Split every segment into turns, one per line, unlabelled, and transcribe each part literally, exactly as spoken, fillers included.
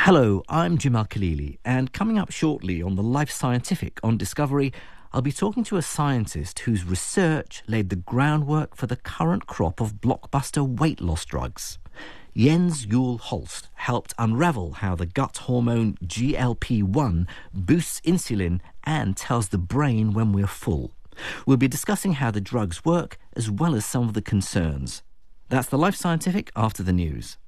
Hello, I'm Jim Al-Khalili, and coming up shortly on the Life Scientific on Discovery, I'll be talking to a scientist whose research laid the groundwork for the current crop of blockbuster weight loss drugs. Jens Juul Holst helped unravel how the gut hormone G L P one boosts insulin and tells the brain when we're full. We'll be discussing how the drugs work, as well as some of the concerns. That's the Life Scientific after the news.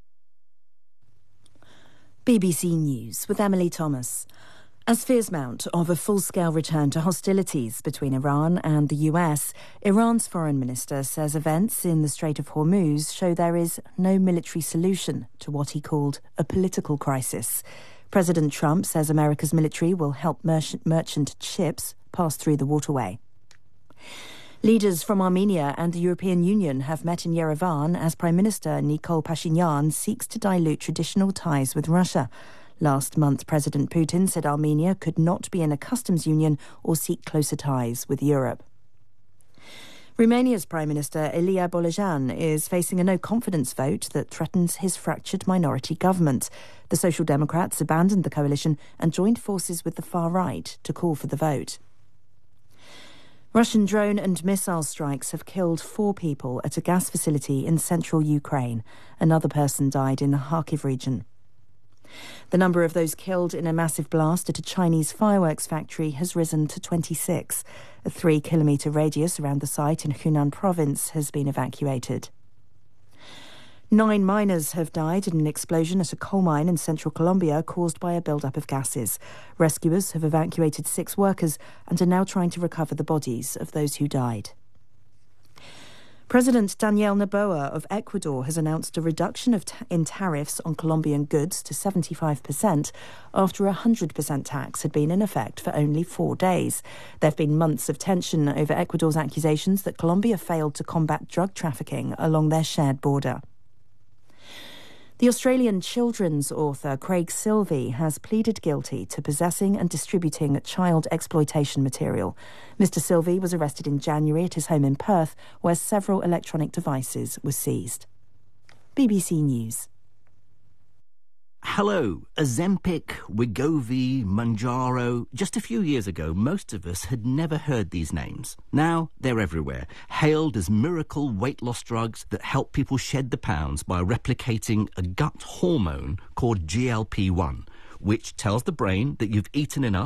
B B C News with Emily Thomas. As fears mount of a full-scale return to hostilities between Iran and the U S, Iran's foreign minister says events in the Strait of Hormuz show there is no military solution to what he called a political crisis. President Trump says America's military will help merchant, merchant ships pass through the waterway. Leaders from Armenia and the European Union have met in Yerevan as Prime Minister Nikol Pashinyan seeks to dilute traditional ties with Russia. Last month, President Putin said Armenia could not be in a customs union or seek closer ties with Europe. Romania's Prime Minister Ilie Bolejan is facing a no-confidence vote that threatens his fractured minority government. The Social Democrats abandoned the coalition and joined forces with the far right to call for the vote. Russian drone and missile strikes have killed four people at a gas facility in central Ukraine. Another person died in the Kharkiv region. The number of those killed in a massive blast at a Chinese fireworks factory has risen to twenty-six. A three-kilometre radius around the site in Hunan province has been evacuated. Nine miners have died in an explosion at a coal mine in central Colombia caused by a build-up of gases. Rescuers have evacuated six workers and are now trying to recover the bodies of those who died. President Daniel Noboa of Ecuador has announced a reduction of ta- in tariffs on Colombian goods to seventy-five percent after a one hundred percent tax had been in effect for only four days. There have been months of tension over Ecuador's accusations that Colombia failed to combat drug trafficking along their shared border. The Australian children's author Craig Silvey has pleaded guilty to possessing and distributing child exploitation material. Mister Silvey was arrested in January at his home in Perth, where several electronic devices were seized. B B C News.
Hello, Ozempic, Wegovy, Mounjaro. Just a few years ago, most of us had never heard these names. Now they're everywhere, hailed as miracle weight loss drugs that help people shed the pounds by replicating a gut hormone called G L P one, which tells the brain that you've eaten enough